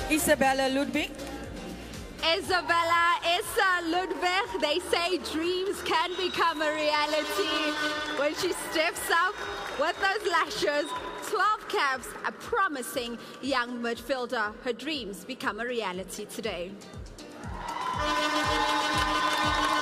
Isabella Ludwig. Isabella Issa Ludwig, they say dreams can become a reality when she steps up with those lashes. 12 caps, a promising young midfielder. Her dreams become a reality today.